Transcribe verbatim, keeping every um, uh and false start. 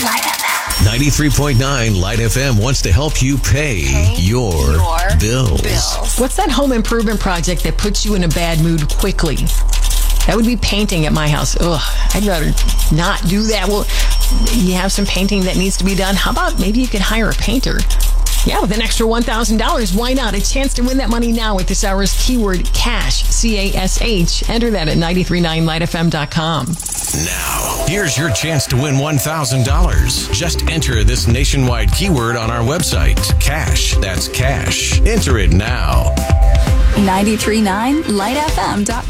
Light F M. ninety-three point nine Light F M wants to help you pay, Pay your, your bills. bills. What's that home improvement project that puts you in a bad mood quickly? That would be painting at my house. Ugh, I'd rather not do that. Well, you have some painting that needs to be done. How about maybe you could hire a painter? Yeah, with an extra one thousand dollars, why not? A chance to win that money now with this hour's keyword CASH, C A S H. Enter that at nine three nine light f m dot com. Now, here's your chance to win one thousand dollars. Just enter this nationwide keyword on our website. CASH. That's CASH. Enter it now. nine three nine light f m dot com.